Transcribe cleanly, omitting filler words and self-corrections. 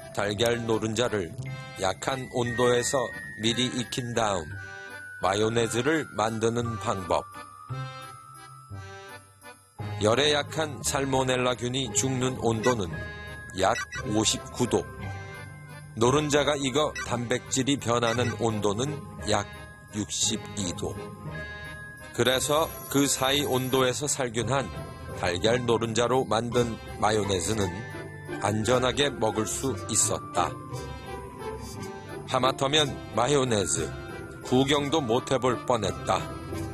달걀 노른자를 약한 온도에서 미리 익힌 다음 마요네즈를 만드는 방법. 열에 약한 살모넬라균이 죽는 온도는 약 59도. 노른자가 익어 단백질이 변하는 온도는 약 62도. 그래서 그 사이 온도에서 살균한 달걀 노른자로 만든 마요네즈는 안전하게 먹을 수 있었다. 하마터면 마요네즈 구경도 못 해볼 뻔했다.